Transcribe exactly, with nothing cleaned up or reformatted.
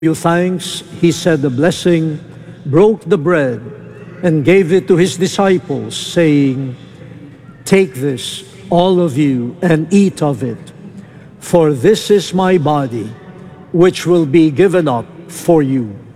You thanks, he said the blessing, broke the bread, and gave it to his disciples, saying, "Take this, all of you, and eat of it, for this is my body, which will be given up for you."